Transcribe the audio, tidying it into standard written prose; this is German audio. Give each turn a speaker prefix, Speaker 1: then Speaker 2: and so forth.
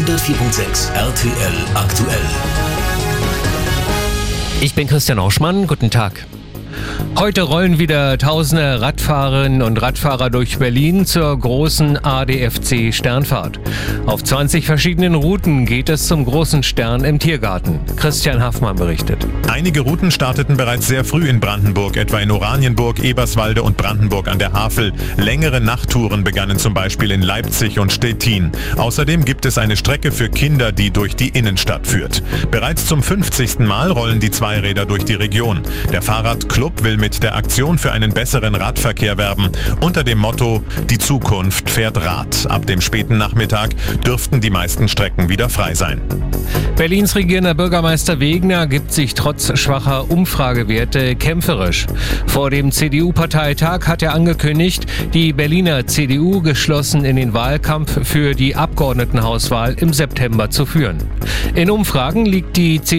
Speaker 1: 104.6 RTL aktuell.
Speaker 2: Ich bin Christian Auschmann, guten Tag. Heute rollen wieder tausende Radfahrerinnen und Radfahrer durch Berlin zur großen ADFC-Sternfahrt. Auf 20 verschiedenen Routen geht es zum großen Stern im Tiergarten. Christian Haffmann berichtet.
Speaker 3: Einige Routen starteten bereits sehr früh in Brandenburg, etwa in Oranienburg, Eberswalde und Brandenburg an der Havel. Längere Nachttouren begannen zum Beispiel in Leipzig und Stettin. Außerdem gibt es eine Strecke für Kinder, die durch die Innenstadt führt. Bereits zum 50. Mal rollen die Zweiräder durch die Region. Der Fahrradclub will mit der Aktion für einen besseren Radverkehr werben. Unter dem Motto „Die Zukunft fährt Rad". Ab dem späten Nachmittag dürften die meisten Strecken wieder frei sein.
Speaker 2: Berlins regierender Bürgermeister Wegner gibt sich trotz schwacher Umfragewerte kämpferisch. Vor dem CDU-Parteitag hat er angekündigt, die Berliner CDU geschlossen in den Wahlkampf für die Abgeordnetenhauswahl im September zu führen. In Umfragen liegt die CDU